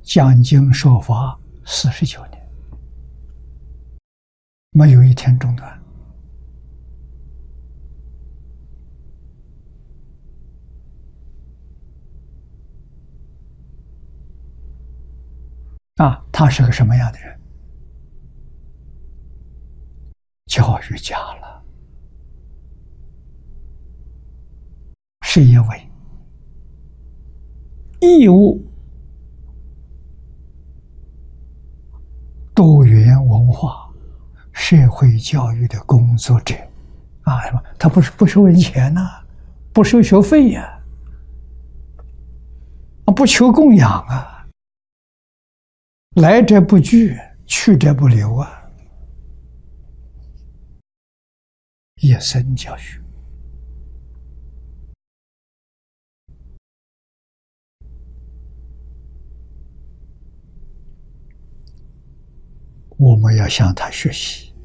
讲经说法49年，没有一天中断。他是个什么样的人？教育家了，是因为义务多元文化社会教育的工作者他不收人钱不收学费呀，不求供养来者不拒，去者不留一生教育。我们要向他学习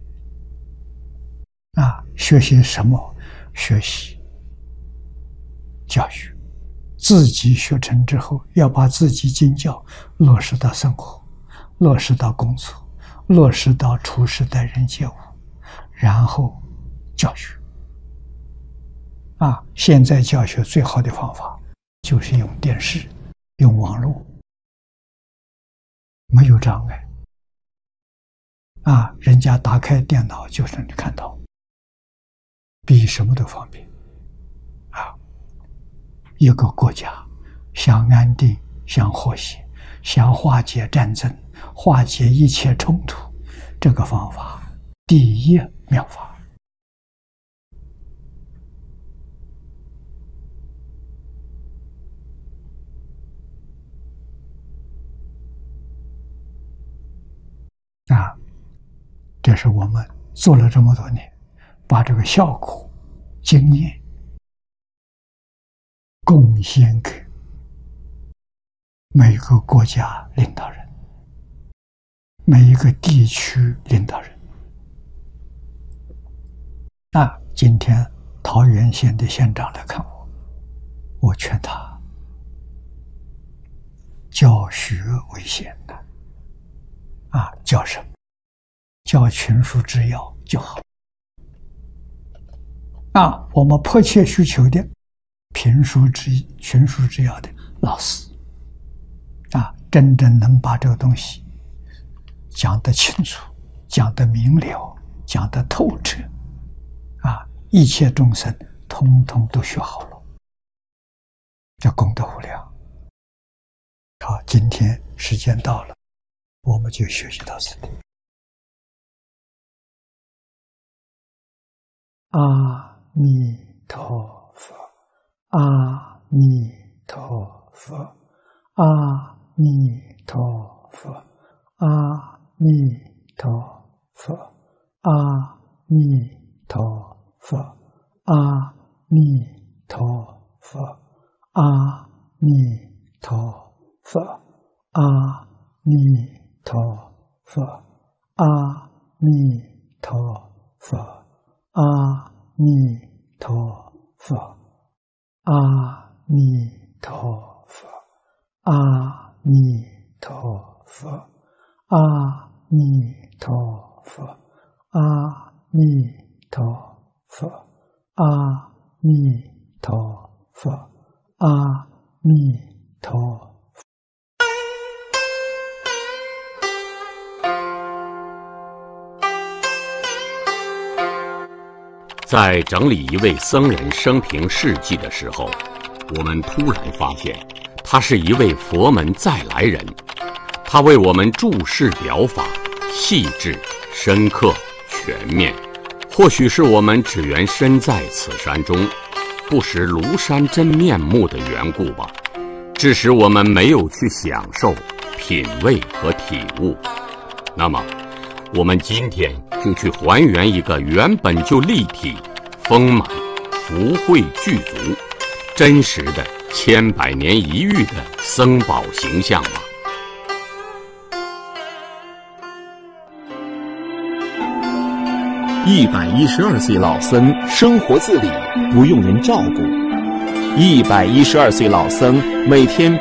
学习什么？学习教育，自己学成之后，要把自己经教落实到生活，落实到工作，落实到处事待人接物，然后教学现在教学最好的方法就是用电视，用网络，没有障碍人家打开电脑就是能看到，比什么都方便一个国家想安定，想和谐，想化解战争，化解一切冲突，这个方法第一妙法。这是我们做了这么多年，把这个效果、经验贡献给每个国家领导人，每一个地区领导人。今天桃园县的县长来看我劝他教学为先教什么？教群书治要就好我们迫切需求的群书治要的老师真正能把这个东西讲得清楚，讲得明了，讲得透彻一切众生通通都学好了，这功德无量。好，今天时间到了，我们就学习到这里。阿弥陀佛，阿弥陀佛，阿弥陀佛，阿弥陀佛，阿弥陀佛，阿弥陀佛，阿弥陀佛，阿弥陀佛，阿弥陀佛。阿弥陀佛，阿弥陀佛，阿弥陀佛，阿弥陀佛，阿弥陀佛，阿弥陀佛，阿弥陀佛。 在整理一位僧人生平事迹的时候，我们突然发现，他是一位佛门再来人。他为我们注释表法，细致、深刻、全面。或许是我们只缘身在此山中，不识庐山真面目的缘故吧，致使我们没有去享受、品味和体悟。那么，我们今天就去还原一个原本就立体、丰满、福慧具足、真实的千百年一遇的僧宝形象吧。 112岁老僧生活自理，不用人照顾。112岁老僧每天